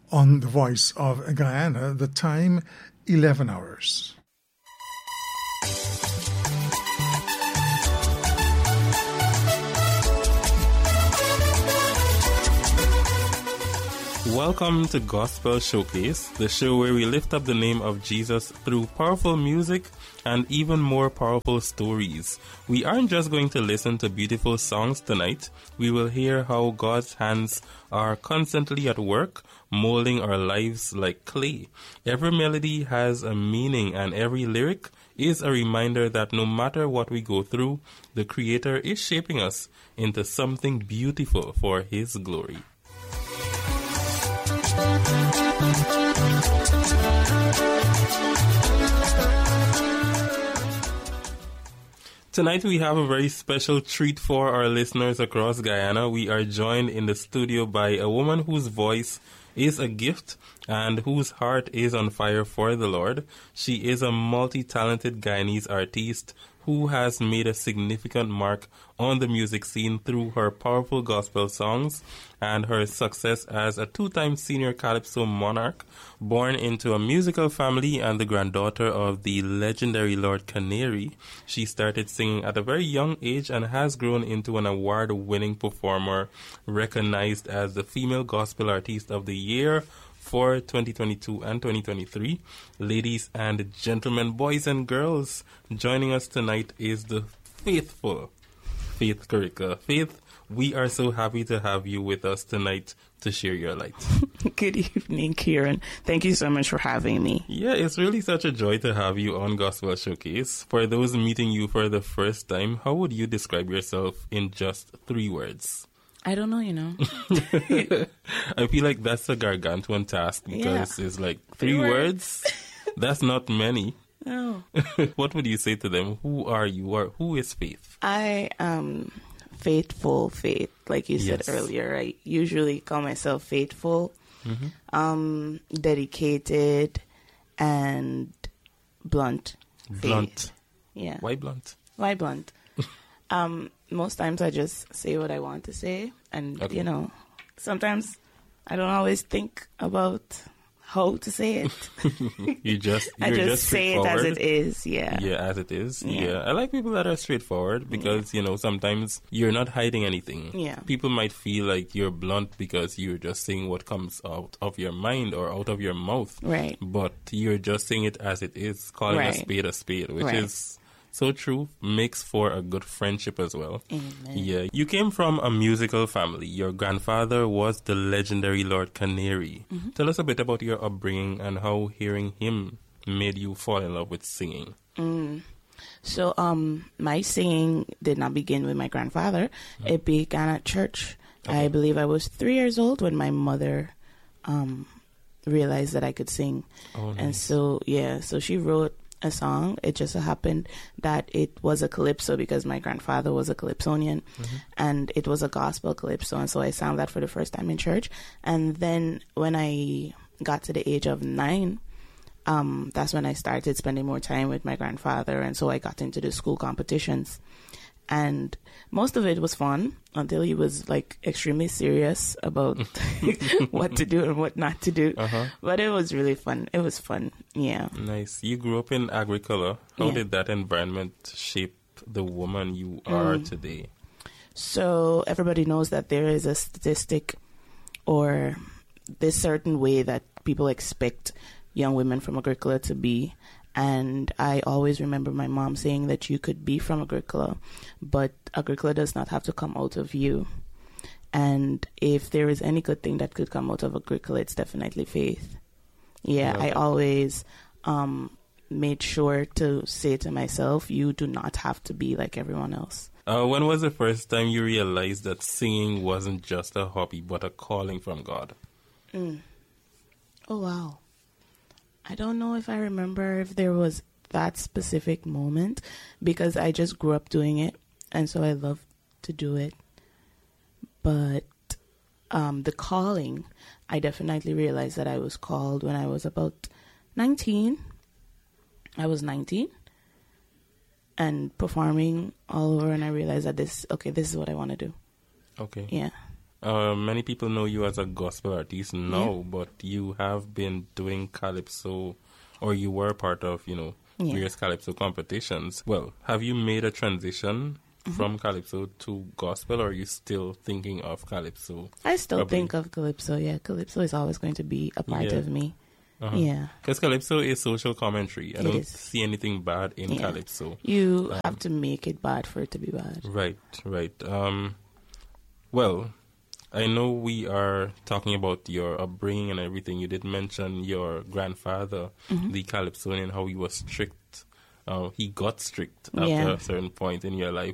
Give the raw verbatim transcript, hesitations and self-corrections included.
on the Voice of Guyana. The time, eleven hours. Welcome to Gospel Showcase, the show where we lift up the name of Jesus through powerful music and even more powerful stories. We aren't just going to listen to beautiful songs tonight. We will hear how God's hands are constantly at work, molding our lives like clay. Every melody has a meaning, and every lyric is a reminder that no matter what we go through, the Creator is shaping us into something beautiful for His glory. Tonight we have a very special treat for our listeners across Guyana. We are joined in the studio by a woman whose voice is a gift and whose heart is on fire for the Lord. She is a multi-talented Guyanese artist who has made a significant mark on the music scene through her powerful gospel songs and her success as a two-time senior calypso monarch, born into a musical family and the granddaughter of the legendary Lord Canary. She started singing at a very young age and has grown into an award-winning performer, recognized as the Female Gospel Artist of the Year for twenty twenty-two and twenty twenty-three. Ladies and gentlemen, boys and girls, joining us tonight is the faithful Faith Carica. Faith, we are so happy to have you with us tonight to share your light. Good evening, Kieran. Thank you so much for having me. Yeah, it's really such a joy to have you on Gospel Showcase. For those meeting you for the first time, how would you describe yourself in just three words? I don't know, you know. I feel like that's a gargantuan task because yeah. it's like three, three words. words. That's not many. No. What would you say to them? Who are you, or who is Faith? I am faithful Faith. Like you yes. said earlier, I usually call myself faithful, mm-hmm. um, dedicated, and blunt. Blunt. Faith. Yeah. Why blunt? Why blunt? um, most times I just say what I want to say. And, okay. you know, sometimes I don't always think about how to say it. you just I you're just, just say it as it is. Yeah. Yeah, as it is. Yeah. Yeah. I like people that are straightforward because, yeah. you know, sometimes you're not hiding anything. Yeah. People might feel like you're blunt because you're just saying what comes out of your mind or out of your mouth. Right. But you're just saying it as it is, calling right. a spade a spade, which right. is so true, makes for a good friendship as well. Amen. Yeah. You came from a musical family. Your grandfather was the legendary Lord Canary. Mm-hmm. Tell us a bit about your upbringing and how hearing him made you fall in love with singing. Mm. So um, my singing did not begin with my grandfather. Mm-hmm. It began at church. Okay. I believe I was three years old when my mother um, realized that I could sing. Oh, nice. And so, yeah, so she wrote a song. It just so happened that it was a calypso because my grandfather was a calypsonian, mm-hmm. and it was a gospel calypso, and so I sang that for the first time in church. And then when I got to the age of nine, um, that's when I started spending more time with my grandfather, and so I got into the school competitions. And most of it was fun until he was like extremely serious about what to do and what not to do. Uh-huh. But it was really fun. It was fun. Yeah. Nice. You grew up in Agricola. How yeah. did that environment shape the woman you are mm. today? So everybody knows that there is a statistic or this certain way that people expect young women from Agricola to be. And I always remember my mom saying that you could be from Agricola, but Agricola does not have to come out of you. And if there is any good thing that could come out of Agricola, it's definitely faith. Yeah, I, I always um, made sure to say to myself, you do not have to be like everyone else. Uh, when was the first time you realized that singing wasn't just a hobby, but a calling from God? Mm. Oh, wow. I don't know if I remember if there was that specific moment because I just grew up doing it. And so I love to do it. But um, the calling, I definitely realized that I was called when I was about nineteen. I was nineteen and performing all over. And I realized that this, okay, this is what I want to do. Okay. Yeah. uh, many people know you as a gospel artist now, Yeah. but you have been doing calypso, or you were part of, you know, Yeah. various calypso competitions. Well, have you made a transition Mm-hmm. from calypso to gospel, or are you still thinking of calypso? I still Probably. think of calypso. Yeah, calypso is always going to be a part Yeah. of me. Uh-huh. Yeah. Because calypso is social commentary. I It don't is. see anything bad in Yeah. calypso. You Um, have to make it bad for it to be bad. Right, right. Um, well, I know we are talking about your upbringing and everything. You did mention your grandfather, Mm-hmm. the calypsonian, how he was strict. Uh, he got strict after Yeah. a certain point in your life.